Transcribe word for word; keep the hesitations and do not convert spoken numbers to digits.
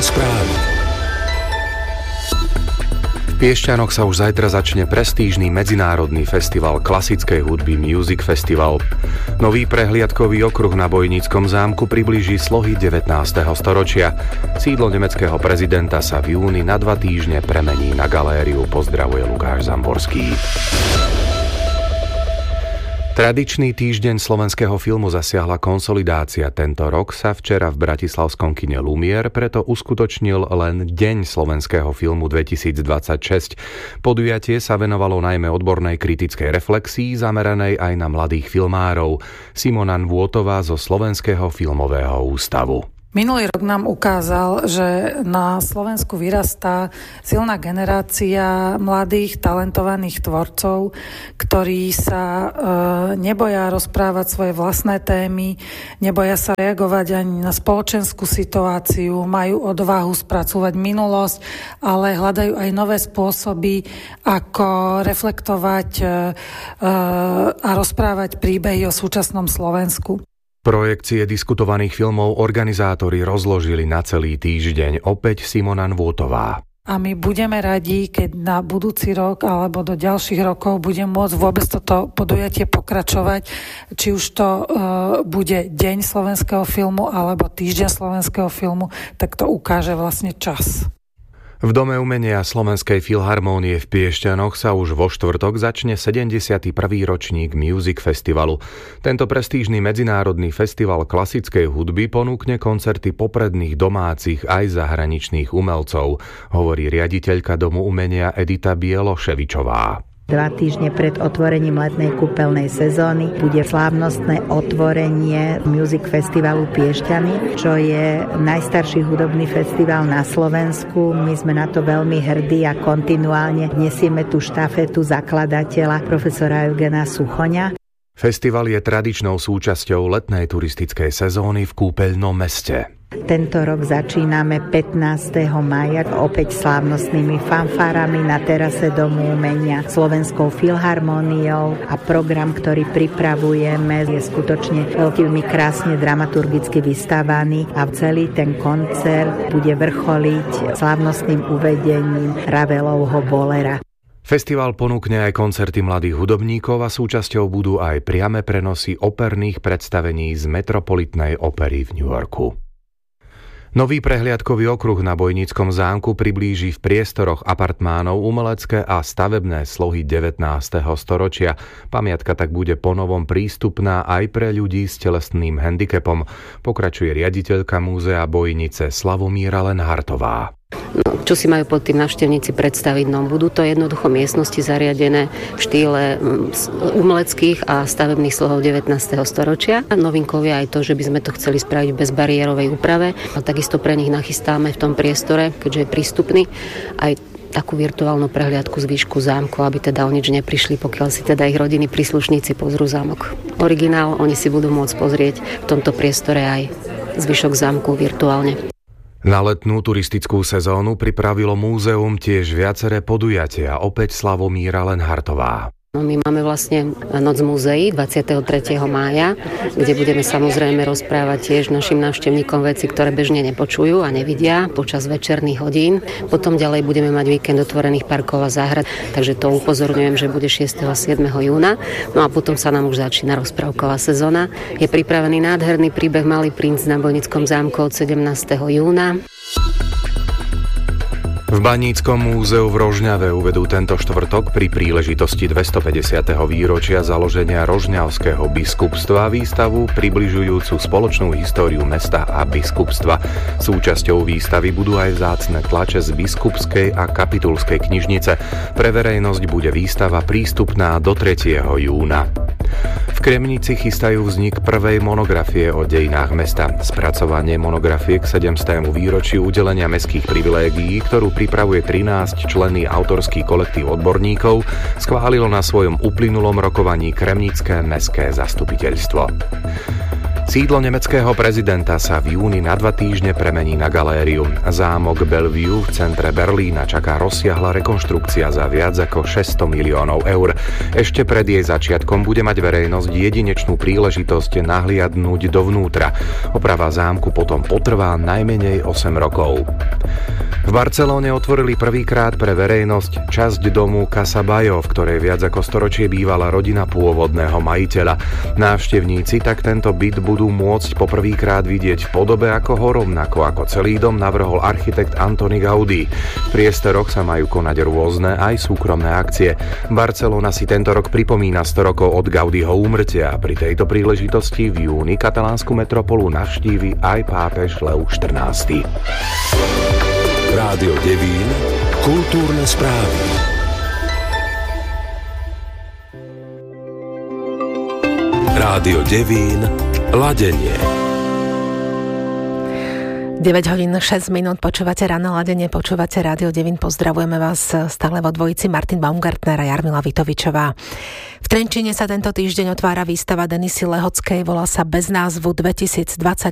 správy. V Piešťanoch sa už zajtra začne prestížny medzinárodný festival klasickej hudby Music Festival. Nový prehliadkový okruh na Bojníckom zámku priblíži slohy devätnásteho storočia. Sídlo nemeckého prezidenta sa v júni na dva týždne premení na galériu. Pozdravuje Lukáš Zamborský. Tradičný týždeň slovenského filmu zasiahla konsolidácia. Tento rok sa včera v bratislavskom kine Lumière preto uskutočnil len Deň slovenského filmu dvetisícdvadsaťšesť. Podujatie sa venovalo najmä odbornej kritickej reflexii zameranej aj na mladých filmárov. Simona Nvôtová zo Slovenského filmového ústavu. Minulý rok nám ukázal, že na Slovensku vyrastá silná generácia mladých, talentovaných tvorcov, ktorí sa e, neboja rozprávať svoje vlastné témy, neboja sa reagovať ani na spoločenskú situáciu, majú odvahu spracovať minulosť, ale hľadajú aj nové spôsoby, ako reflektovať e, e, a rozprávať príbehy o súčasnom Slovensku. Projekcie diskutovaných filmov organizátori rozložili na celý týždeň. Opäť Simona Nvôtová. A my budeme radi, keď na budúci rok alebo do ďalších rokov budeme môcť vôbec toto podujatie pokračovať. Či už to uh, bude Deň slovenského filmu alebo Týždeň slovenského filmu, tak to ukáže vlastne čas. V Dome umenia Slovenskej filharmónie v Piešťanoch sa už vo štvrtok začne sedemdesiaty prvý ročník Music Festivalu. Tento prestížny medzinárodný festival klasickej hudby ponúkne koncerty popredných domácich aj zahraničných umelcov, hovorí riaditeľka Domu umenia Edita Bieloševičová. Dva týždne pred otvorením letnej kúpeľnej sezóny bude slávnostné otvorenie Music Festivalu Piešťany, čo je najstarší hudobný festival na Slovensku. My sme na to veľmi hrdí a kontinuálne nesieme tú štafetu zakladateľa profesora Eugena Suchoňa. Festival je tradičnou súčasťou letnej turistickej sezóny v kúpeľnom meste. Tento rok začíname pätnásteho mája opäť slávnostnými fanfárami na terase Domu umenia, Slovenskou filharmóniou a program, ktorý pripravujeme, je skutočne veľmi krásne dramaturgicky vystavaný a celý ten koncert bude vrcholiť slávnostným uvedením Ravelovho bolera. Festival ponúkne aj koncerty mladých hudobníkov a súčasťou budú aj priame prenosy operných predstavení z Metropolitnej opery v New Yorku. Nový prehliadkový okruh na Bojníckom zámku priblíži v priestoroch apartmánov umelecké a stavebné slohy devätnásteho storočia. Pamiatka tak bude ponovom prístupná aj pre ľudí s telesným handicapom, pokračuje riaditeľka múzea Bojnice Slavomíra Lenhartová. No, čo si majú pod tým návštevníci predstaviť? No, budú to jednoducho miestnosti zariadené v štýle umeleckých a stavebných slohov devätnásteho storočia. Novinkou je aj to, že by sme to chceli spraviť v bezbariérovej úprave. A takisto pre nich nachystáme v tom priestore, keďže je prístupný, aj takú virtuálnu prehliadku z výšku zámku, aby teda o nič neprišli, pokiaľ si teda ich rodiny príslušníci pozrú zámok. Originál oni si budú môcť pozrieť v tomto priestore aj zvyšok zámku virtuálne. Na letnú turistickú sezónu pripravilo múzeum tiež viaceré podujatia, opäť Slavomíra Lenhartová. No, my máme vlastne Noc múzeí dvadsiateho tretieho mája, kde budeme samozrejme rozprávať tiež našim návštevníkom veci, ktoré bežne nepočujú a nevidia počas večerných hodín. Potom ďalej budeme mať víkend otvorených parkov a záhrad, takže to upozorňujem, že bude šiesteho a siedmeho júna. No a potom sa nám už začína rozprávková sezóna. Je pripravený nádherný príbeh Malý princ na Bojníckom zámku od sedemnásteho júna. V Baníckom múzeu v Rožňave uvedú tento štvrtok pri príležitosti dvestopäťdesiateho výročia založenia Rožňavského biskupstva výstavu približujúcu spoločnú históriu mesta a biskupstva. Súčasťou výstavy budú aj vzácne tlače z biskupskej a kapitulskej knižnice. Pre verejnosť bude výstava prístupná do tretieho júna. V Kremnici chystajú vznik prvej monografie o dejinách mesta. Spracovanie monografie k sedemstému výročiu udelenia mestských privilégií, ktorú pripravuje trinásťčlenný autorský kolektív odborníkov, schválilo na svojom uplynulom rokovaní Kremnické mestské zastupiteľstvo. Sídlo nemeckého prezidenta sa v júni na dva týždne premení na galériu. Zámok Bellevue v centre Berlína čaká rozsiahla rekonštrukcia za viac ako šesťsto miliónov eur. Ešte pred jej začiatkom bude mať verejnosť jedinečnú príležitosť nahliadnúť dovnútra. Oprava zámku potom potrvá najmenej osem rokov. V Barcelóne otvorili prvýkrát pre verejnosť časť domu Casa Bayo, v ktorej viac ako storočie bývala rodina pôvodného majiteľa. Návštevníci tak tento byt budú môcť poprvýkrát vidieť v podobe, ako ho rovnako ako celý dom navrhol architekt Antoni Gaudí. V priestoroch sa majú konať rôzne aj súkromné akcie. Barcelona si tento rok pripomína sto rokov od Gaudího úmrtia. Pri tejto príležitosti v júni katalánsku metropolu navštívi aj pápež Lev štrnásty. Rádio Devín, kultúrne správy. Rádio Devín, ladenie. deväť hodín šesť minút, počúvate ráno ladenie, počúvate Rádio Devín, pozdravujeme vás stále vo dvojici Martin Baumgartner a Jarmila Vitovičová. V Trenčíne sa tento týždeň otvára výstava Denisy Lehockej, volá sa Bez názvu dvetisícdvadsaťpäť